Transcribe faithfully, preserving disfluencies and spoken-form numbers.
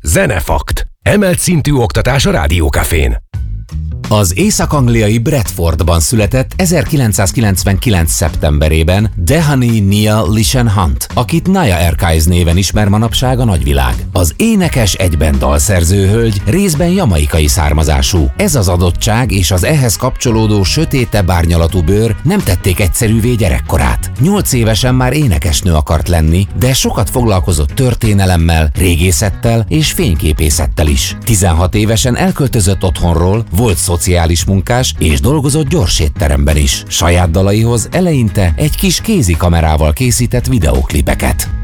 Zenefakt. Emelt szintű oktatás a Rádiókafén. Az észak-angliai Bradfordban született ezerkilencszázkilencvenkilenc. szeptemberében Dehani Nia Lishan Hunt, akit Naya Archives néven ismer manapság a nagyvilág. Az énekes egyben dalszerző hölgy részben jamaikai származású. Ez az adottság és az ehhez kapcsolódó sötétebb árnyalatú bőr nem tették egyszerűvé gyerekkorát. Nyolc évesen már énekesnő akart lenni, de sokat foglalkozott történelemmel, régészettel és fényképészettel is. tizenhat évesen elköltözött otthonról, volt szociális munkás és dolgozott gyorsétteremben is. Saját dalaihoz eleinte egy kis kézi kamerával készített videóklipeket.